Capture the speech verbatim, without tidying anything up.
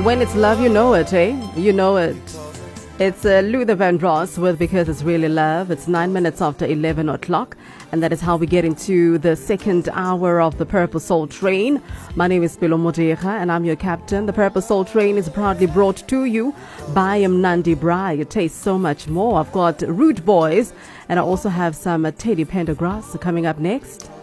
When it's love, you know it, eh? You know it. It's uh, Luther Vandross with Because It's Really Love. It's nine minutes after eleven o'clock. And that is how we get into the second hour of the Purple Soul Train. My name is Pelo Modeja and I'm your captain. The Purple Soul Train is proudly brought to you by Mnandi Braai. It tastes so much more. I've got Rude Boys and I also have some uh, Teddy Pendergrass coming up next.